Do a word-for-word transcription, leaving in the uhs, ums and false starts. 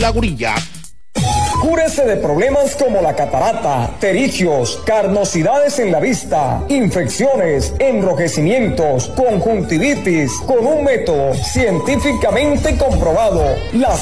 La Gurilla. Cúrese de problemas como la catarata, pterigios, carnosidades en la vista, infecciones, enrojecimientos, conjuntivitis, con un método científicamente comprobado. Las